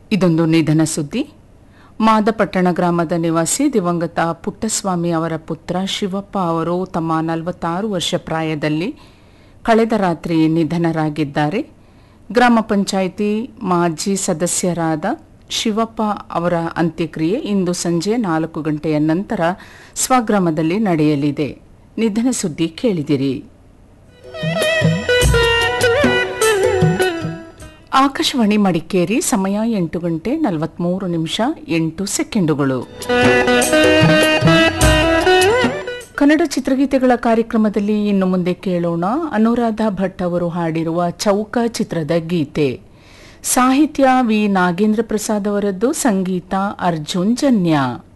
ಇದೊಂದು ನಿಧನ ಸುದ್ದಿ. ಮಾದಪಟ್ಟಣ ಗ್ರಾಮದ ನಿವಾಸಿ ದಿವಂಗತ ಪುಟ್ಟಸ್ವಾಮಿ ಅವರ ಪುತ್ರ ಶಿವಪ್ಪ ಅವರು ತಮ್ಮ 46 ವರ್ಷ ಪ್ರಾಯದಲ್ಲಿ ಕಳೆದ ರಾತ್ರಿ ನಿಧನರಾಗಿದ್ದಾರೆ. ಗ್ರಾಮ ಪಂಚಾಯಿತಿ ಮಾಜಿ ಸದಸ್ಯರಾದ ಶಿವಪ್ಪ ಅವರ ಅಂತ್ಯಕ್ರಿಯೆ ಇಂದು ಸಂಜೆ 4 ಗಂಟೆಯ ನಂತರ ಸ್ವಗ್ರಾಮದಲ್ಲಿ ನಡೆಯಲಿದೆ. ನಿಧನ ಸುದ್ದಿ ಕೇಳಿದಿರಿ. ಆಕಾಶವಾಣಿ ಮಡಿಕೇರಿ, ಸಮಯ 8:43 ಕನ್ನಡ ಚಿತ್ರಗೀತೆಗಳ ಕಾರ್ಯಕ್ರಮದಲ್ಲಿ ಇನ್ನು ಮುಂದೆ ಕೇಳೋಣ. ಅನುರಾಧ ಭಟ್ ಅವರು ಹಾಡಿರುವ ಚೌಕ ಚಿತ್ರದ ಗೀತೆ. ಸಾಹಿತ್ಯ ವಿ. ನಾಗೇಂದ್ರ ಪ್ರಸಾದ್ ಅವರದ್ದು, ಸಂಗೀತ ಅರ್ಜುನ್ ಜನ್ಯ.